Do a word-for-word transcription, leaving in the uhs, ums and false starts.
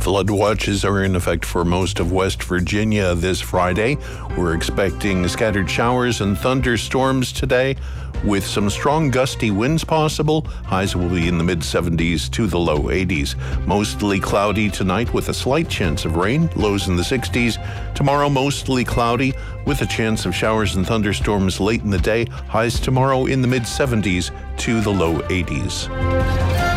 Flood watches are in effect for most of West Virginia this Friday. We're expecting scattered showers and thunderstorms today, with some strong gusty winds possible. Highs will be in the mid seventies to the low eighties. Mostly cloudy tonight with a slight chance of rain, lows in the sixties. Tomorrow, mostly cloudy with a chance of showers and thunderstorms late in the day. Highs tomorrow in the mid seventies to the low eighties.